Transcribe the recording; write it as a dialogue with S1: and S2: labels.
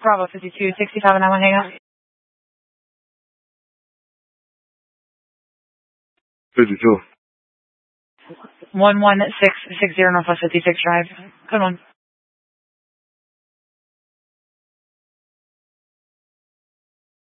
S1: Bravo 5265, I want to hang up.
S2: 52.
S1: 11660 Northwest 56 Drive. Good one.